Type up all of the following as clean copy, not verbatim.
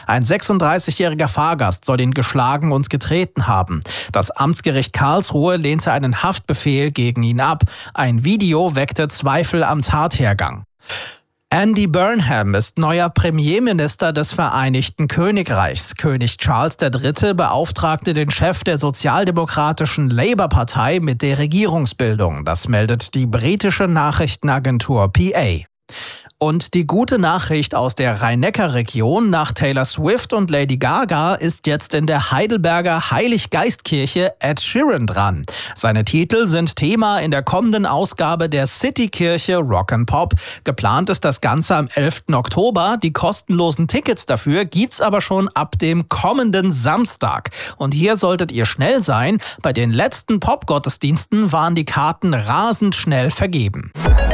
Ein 36-jähriger Fahrgast soll ihn geschlagen und getreten haben. Das Amtsgericht Karlsruhe lehnte einen Haftbefehl gegen ihn ab. Ein Video weckte Zweifel am Tathergang. Andy Burnham ist neuer Premierminister des Vereinigten Königreichs. König Charles III. Beauftragte den Chef der sozialdemokratischen Labour-Partei mit der Regierungsbildung. Das meldet die britische Nachrichtenagentur PA. Und die gute Nachricht aus der Rhein-Neckar-Region: Nach Taylor Swift und Lady Gaga ist jetzt in der Heidelberger Heiliggeistkirche Ed Sheeran dran. Seine Titel sind Thema in der kommenden Ausgabe der Citykirche Rock'n'Pop. Geplant ist das Ganze am 11. Oktober. Die kostenlosen Tickets dafür gibt's aber schon ab dem kommenden Samstag. Und hier solltet ihr schnell sein. Bei den letzten Pop-Gottesdiensten waren die Karten rasend schnell vergeben.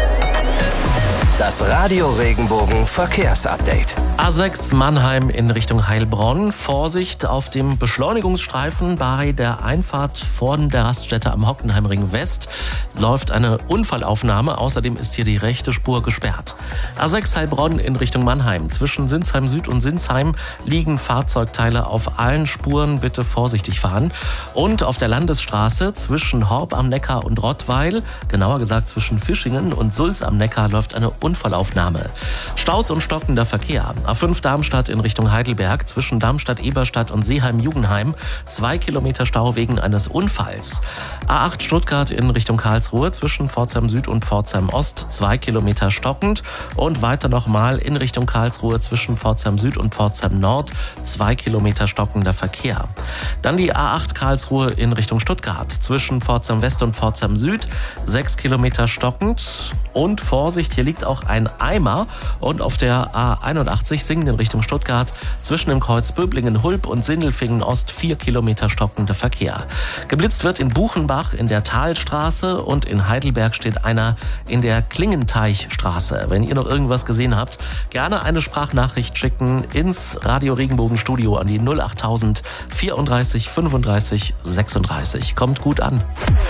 Das Radio Regenbogen Verkehrsupdate. A6 Mannheim in Richtung Heilbronn. Vorsicht auf dem Beschleunigungsstreifen bei der Einfahrt von der Raststätte am Hockenheimring West läuft eine Unfallaufnahme. Außerdem ist hier die rechte Spur gesperrt. A6 Heilbronn in Richtung Mannheim. Zwischen Sinsheim Süd und Sinsheim liegen Fahrzeugteile auf allen Spuren. Bitte vorsichtig fahren. Und auf der Landesstraße zwischen Horb am Neckar und Rottweil, genauer gesagt zwischen Fischingen und Sulz am Neckar, läuft eine Unfallaufnahme. Staus und stockender Verkehr. A5 Darmstadt in Richtung Heidelberg zwischen Darmstadt-Eberstadt und Seeheim-Jugenheim. 2 Kilometer Stau wegen eines Unfalls. A8 Stuttgart in Richtung Karlsruhe zwischen Pforzheim Süd und Pforzheim Ost. 2 Kilometer stockend. Und weiter nochmal in Richtung Karlsruhe zwischen Pforzheim Süd und Pforzheim Nord. 2 Kilometer stockender Verkehr. Dann die A8 Karlsruhe in Richtung Stuttgart zwischen Pforzheim West und Pforzheim Süd. 6 Kilometer stockend. Und Vorsicht, hier liegt auch ein Eimer. Und auf der A81 Singen in Richtung Stuttgart zwischen dem Kreuz Böblingen-Hulb und Sindelfingen-Ost 4 Kilometer stockender Verkehr. Geblitzt wird in Buchenbach in der Talstraße und in Heidelberg steht einer in der Klingenteichstraße. Wenn ihr noch irgendwas gesehen habt, gerne eine Sprachnachricht schicken ins Radio Regenbogen Studio an die 08000 34 35 36. Kommt gut an.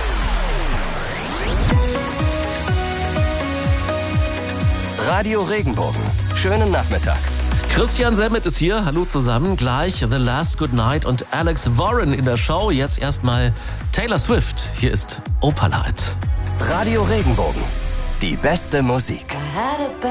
Radio Regenbogen. Schönen Nachmittag. Christian Semmet ist hier. Hallo zusammen. Gleich The Last Good Night und Alex Warren in der Show. Jetzt erstmal Taylor Swift. Hier ist Opalite. Radio Regenbogen. Die beste Musik.